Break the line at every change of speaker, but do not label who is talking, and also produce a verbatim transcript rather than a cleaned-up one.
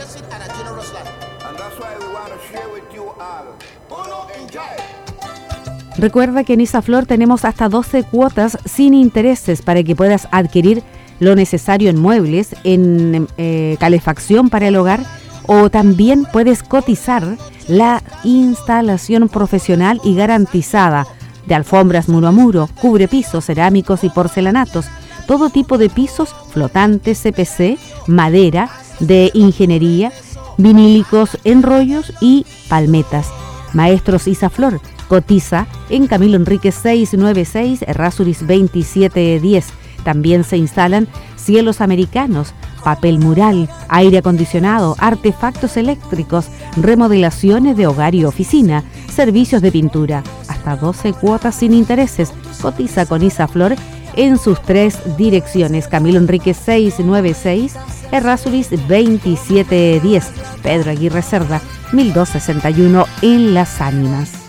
Recuerda que en Isaflor tenemos hasta doce cuotas sin intereses para que puedas adquirir lo necesario en muebles, en eh, calefacción para el hogar, o también puedes cotizar la instalación profesional y garantizada de alfombras muro a muro, cubrepisos, cerámicos y porcelanatos, todo tipo de pisos flotantes, C P C, madera, de ingeniería, vinílicos, enrollos y palmetas. Maestros Isaflor, cotiza en Camilo Enríquez seiscientos noventa y seis, Errázuriz veintisiete diez. También se instalan cielos americanos, papel mural, aire acondicionado, artefactos eléctricos, remodelaciones de hogar y oficina, servicios de pintura, hasta doce cuotas sin intereses. Cotiza con Isaflor en sus tres direcciones: Camilo Enríquez seiscientos noventa y seis, Errázuriz veintisiete diez, Pedro Aguirre Cerda mil doscientos sesenta y uno en Las Ánimas.